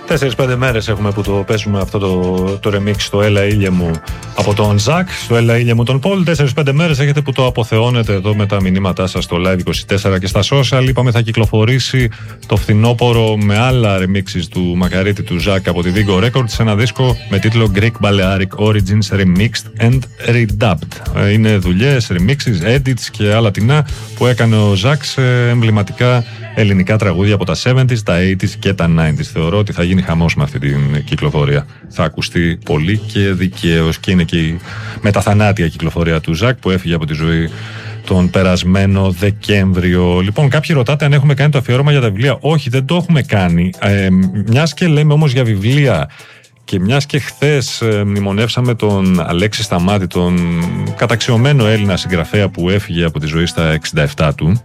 4-5 μέρες έχουμε που το παίζουμε αυτό το remix στο Έλα Ήλιε μου από τον Ζακ, στο Έλα Ήλιε μου τον Πολ. 4-5 μέρες έχετε που το αποθεώνετε εδώ με τα μηνύματά σας στο Live24 και στα social. Είπαμε θα κυκλοφορήσει το φθινόπωρο με άλλα remixes του Μακαρίτη του Ζακ από τη Vigo Records σε ένα δίσκο με τίτλο Greek Balearic Origins Remixed and Redubbed. Είναι δουλειές, remixes, edits και άλλα τινά που έκανε ο Ζακ σε εμβληματικά ελληνικά τραγούδια από τα 70s, τα 80s και τα 90s. Θεωρώ ότι θα γίνει χαμός με αυτή την κυκλοφορία. Θα ακουστεί πολύ και δικαίως και είναι και η μεταθανάτια κυκλοφορία του Ζακ που έφυγε από τη ζωή τον περασμένο Δεκέμβριο. Λοιπόν, κάποιοι ρωτάτε αν έχουμε κάνει το αφιέρωμα για τα βιβλία. Όχι, δεν το έχουμε κάνει. Μιας και λέμε όμως για βιβλία και μιας και χθες μνημονεύσαμε τον Αλέξη Σταμάτη, τον καταξιωμένο Έλληνα συγγραφέα που έφυγε από τη ζωή στα 67 του.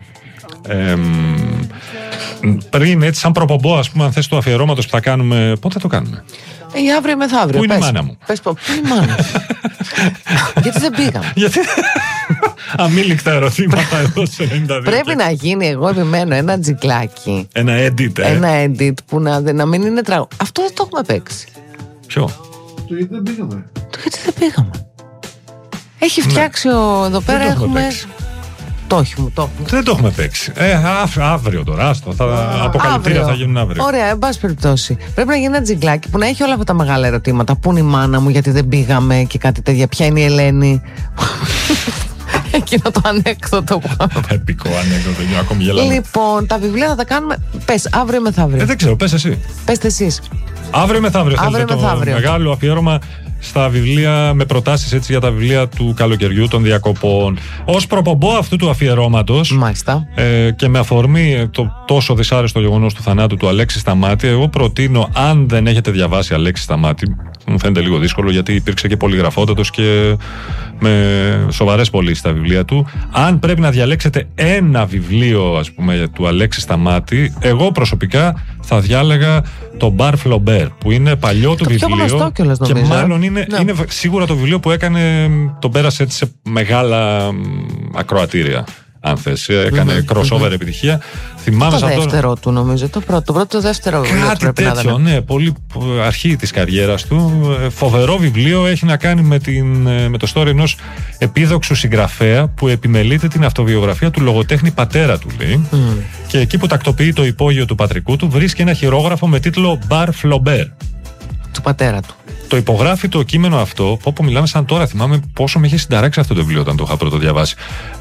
Πριν έτσι σαν προπομπό, ας πούμε, αν θες το αφιερώματος που θα κάνουμε, πότε θα το κάνουμε? Αύριο μεθαύριο. Πού είναι η μάνα μου? Πες πού είναι η μάνα? Γιατί δεν πήγαμε? Γιατί αμήλικτα ερωτήματα εδώ σε 92. Πρέπει να γίνει, εγώ επιμένω, ένα τζικλάκι. Ένα edit. Ένα edit που να μην είναι τραγούδι. Αυτό δεν το έχουμε παίξει. Ποιο? Το γιατί δεν πήγαμε. Το γιατί δεν πήγαμε. Έχει φτιάξει εδώ πέρα, έχουμε... Το έχουμε. Δεν το έχουμε παίξει. Αύριο τώρα, άστο. Αποκαλυπτήρια θα γίνουν αύριο. Ωραία, εν πάση περιπτώσει. Πρέπει να γίνει ένα τζιγκλάκι που να έχει όλα αυτά τα μεγάλα ερωτήματα. Πού είναι η μάνα μου, γιατί δεν πήγαμε και κάτι τέτοια. Ποια είναι η Ελένη? Εκείνο το ανέκδοτο. Επικό ανέκδοτο, ακόμη γελάμε. Λοιπόν, τα βιβλία θα τα κάνουμε. Πες, αύριο μεθαύριο. Δεν ξέρω, πες εσύ. Πες εσείς. Αύριο μεθαύριο θέλετε το μεγάλο αφιέρωμα στα βιβλία, με προτάσεις έτσι για τα βιβλία του καλοκαιριού των διακοπών. Ως προπομπό αυτού του αφιερώματος, μάλιστα, και με αφορμή το τόσο δυσάρεστο γεγονός του θανάτου του Αλέξη Σταμάτη, εγώ προτείνω, αν δεν έχετε διαβάσει Αλέξη Σταμάτη, μου φαίνεται λίγο δύσκολο γιατί υπήρξε και πολυγραφότατος και με σοβαρές πωλήσεις στα βιβλία του, αν πρέπει να διαλέξετε ένα βιβλίο, ας πούμε, του Αλέξη Σταμάτη, εγώ προσωπικά θα διάλεγα το Bar Flaubert, που είναι παλιό του βιβλίο και μάλλον είναι σίγουρα το βιβλίο που τον πέρασε έτσι σε μεγάλα ακροατήρια, αν θες. Έκανε crossover επιτυχία. Θυμάμαι το δεύτερο του, νομίζω. Το πρώτο, το δεύτερο βιβλίο. Κάτι τέτοιο, ναι. Πολύ αρχή της καριέρας του. Φοβερό βιβλίο. Έχει να κάνει με το story ενός επίδοξου συγγραφέα που επιμελείται την αυτοβιογραφία του λογοτέχνη πατέρα του, λέει. Και εκεί που τακτοποιεί το υπόγειο του πατρικού του, βρίσκει ένα χειρόγραφο με τίτλο Bar Flaubert. Του πατέρα του. Το υπογράφει το κείμενο αυτό, όπου μιλάμε σαν τώρα, θυμάμαι πόσο με είχε συνταράξει αυτό το βιβλίο όταν το είχα πρώτο διαβάσει.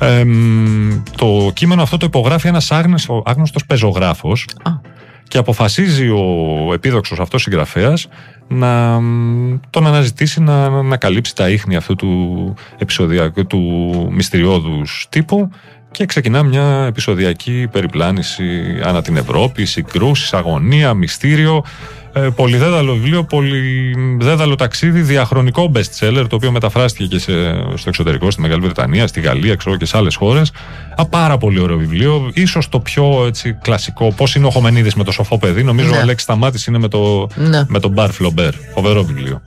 Το κείμενο αυτό το υπογράφει ένας άγνωστος πεζογράφος και αποφασίζει ο επίδοξος αυτός συγγραφέας να τον αναζητήσει, να καλύψει τα ίχνη αυτού του επεισοδιακού, του μυστηριώδους τύπου, και ξεκινά μια επεισοδιακή περιπλάνηση ανά την Ευρώπη, συγκρούσεις, αγωνία, μυστήριο. Πολυδέδαλο βιβλίο, πολυδέδαλο ταξίδι, διαχρονικό best seller, το οποίο μεταφράστηκε και στο εξωτερικό, στη Μεγάλη Βρετανία, στη Γαλλία, ξέρω, και σε άλλες χώρες. Πάρα πολύ ωραίο βιβλίο. Ίσως το πιο έτσι, κλασικό. Πώς είναι ο Χομενίδης με το σοφό παιδί. Νομίζω ο Αλέξης Σταμάτης είναι με το Bar Flaubert. Φοβερό βιβλίο.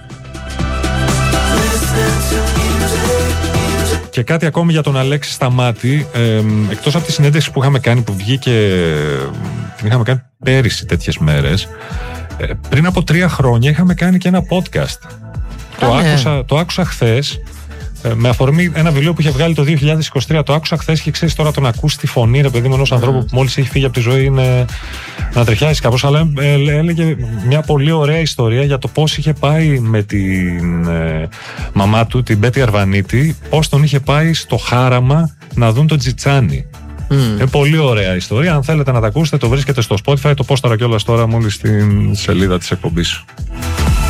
Και κάτι ακόμη για τον Αλέξη Σταμάτη, εκτός από τη συνέντευξη που είχαμε κάνει, που βγήκε, την είχαμε κάνει πέρυσι τέτοιες μέρες, πριν από 3 χρόνια είχαμε κάνει και ένα podcast. Το άκουσα χθες, με αφορμή ένα βιβλίο που είχε βγάλει το 2023. Το άκουσα χθες και ξέρεις, τώρα τον ακούς στη φωνή, ρε παιδί μου, ενός ανθρώπου που μόλις έχει φύγει από τη ζωή, είναι να τριχιάζει κάπως. Αλλά έλεγε μια πολύ ωραία ιστορία για το πώς είχε πάει με την μαμά του, την Μπέτη Αρβανίτη, πώς τον είχε πάει στο Χάραμα να δουν τον Τζιτσάνι. Είναι πολύ ωραία ιστορία. Αν θέλετε να τα ακούσετε, το βρίσκετε στο Spotify. Το post τώρα κιόλας τώρα μόλις στην σελίδα της εκπομπής.